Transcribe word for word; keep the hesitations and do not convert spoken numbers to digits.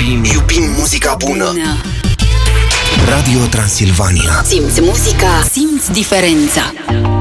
Iubim, iubim muzica bună. Bună. Radio Transilvania. Simți muzica, simți diferența.